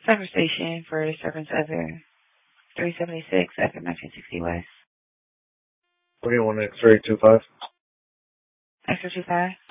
Cyber station for Servants Other 376 after 1960 West. 41 X-ray 25. Extra 25.